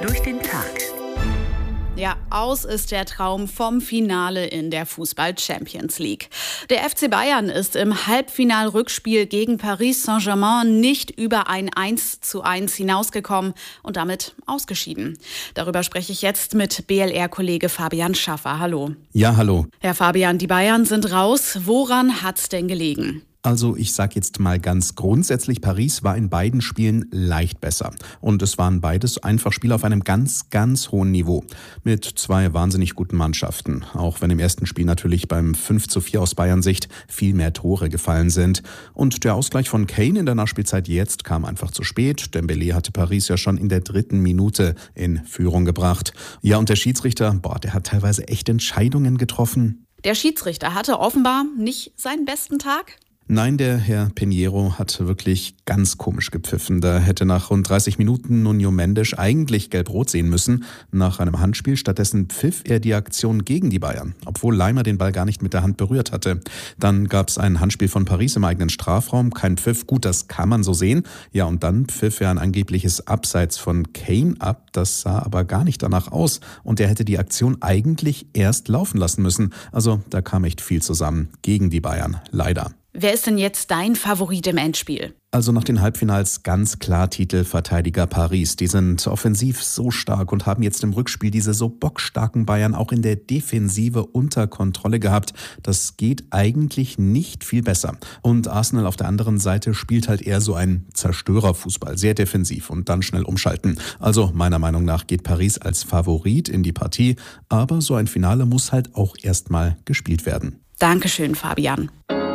durch den Tag. Ja, aus ist der Traum vom Finale in der Fußball-Champions League. Der FC Bayern ist im Halbfinal-Rückspiel gegen Paris Saint-Germain nicht über ein 1:1 hinausgekommen und damit ausgeschieden. Darüber spreche ich jetzt mit BLR-Kollege Fabian Schaffer. Hallo. Ja, hallo. Herr Fabian, die Bayern sind raus. Woran hat's denn gelegen? Also ich sage jetzt mal ganz grundsätzlich, Paris war in beiden Spielen leicht besser. Und es waren beides einfach Spiele auf einem ganz, ganz hohen Niveau. Mit zwei wahnsinnig guten Mannschaften. Auch wenn im ersten Spiel natürlich beim 5:4 aus Bayern Sicht viel mehr Tore gefallen sind. Und der Ausgleich von Kane in der Nachspielzeit jetzt kam einfach zu spät. Dembélé hatte Paris ja schon in der 3. Minute in Führung gebracht. Ja, und der Schiedsrichter, der hat teilweise echt Entscheidungen getroffen. Der Schiedsrichter hatte offenbar nicht seinen besten Tag? Nein, der Herr Pinheiro hat wirklich ganz komisch gepfiffen. Da hätte nach rund 30 Minuten Nuno Mendes eigentlich gelb-rot sehen müssen. Nach einem Handspiel stattdessen pfiff er die Aktion gegen die Bayern, obwohl Leimer den Ball gar nicht mit der Hand berührt hatte. Dann gab es ein Handspiel von Paris im eigenen Strafraum, kein Pfiff. Gut, das kann man so sehen. Ja, und dann pfiff er ein angebliches Abseits von Kane ab. Das sah aber gar nicht danach aus. Und er hätte die Aktion eigentlich erst laufen lassen müssen. Also da kam echt viel zusammen gegen die Bayern, leider. Wer ist denn jetzt dein Favorit im Endspiel? Also nach den Halbfinals ganz klar Titelverteidiger Paris. Die sind offensiv so stark und haben jetzt im Rückspiel diese so bockstarken Bayern auch in der Defensive unter Kontrolle gehabt. Das geht eigentlich nicht viel besser. Und Arsenal auf der anderen Seite spielt halt eher so ein Zerstörerfußball, sehr defensiv und dann schnell umschalten. Also meiner Meinung nach geht Paris als Favorit in die Partie, aber so ein Finale muss halt auch erstmal gespielt werden. Dankeschön, Fabian.